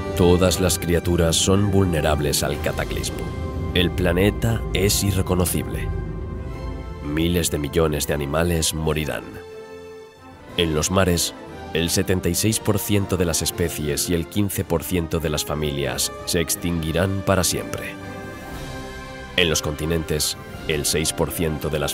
Todas las criaturas son vulnerables al cataclismo. El planeta es irreconocible. Miles de millones de animales morirán. En los mares, el 76% de las especies y el 15% de las familias se extinguirán para siempre. En los continentes, el 6% de las